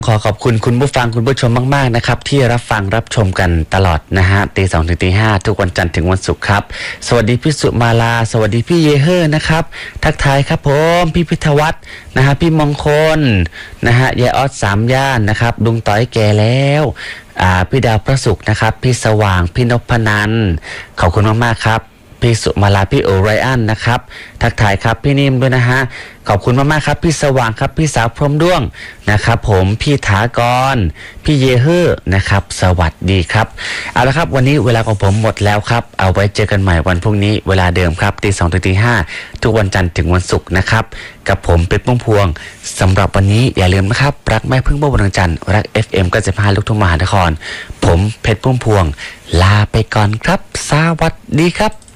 ขอขอบคุณคุณผู้ฟังคุณผู้ชมมากๆนะครับที่รับฟังรับชมกันตลอดนะฮะตี 2 ถึงตี 5ทุกวันจันทร์ถึงวันศุกร์ครับสวัสดีพี่สุมาลาสวัสดีพี่เยเฮอร์นะครับทักทายครับผมพี่พิทวัฒน์นะฮะพี่มงคลนะฮะยายออสสามย่านนะครับลุงต้อยแก่แล้วพี่ดาวพระศุกร์นะครับพี่สว่างพี่นพนันขอบคุณมากๆครับพี่สุมาลาพี่โอไรอันนะครับทักทายครับพี่นิ่มด้วยนะฮะขอบคุณมากๆครับพี่สว่างครับพี่สาวพรหมด้วงนะครับผมพี่ถากรพี่เยเฮอร์นะครับสวัสดีครับเอาละครับวันนี้เวลาของผมหมดแล้วครับเอาไว้เจอกันใหม่วันพรุ่งนี้เวลาเดิมครับตี 2 ถึงตี 5ทุกวันจันทร์ถึงวันศุกร์นะครับกับผมเป็ดพุ่มพวงสำหรับวันนี้อย่าลืมนะครับรักแม่พึ่งเมื่อวันจันทร์รัก FM 95ลูกทุ่งมหานครผมเพชรพุ่มพวงลาไปก่อนครับสวัสดีครับ